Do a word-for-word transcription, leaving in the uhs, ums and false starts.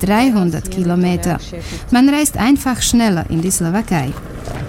dreihundert Kilometer. Man reist einfach schneller in die Slowakei.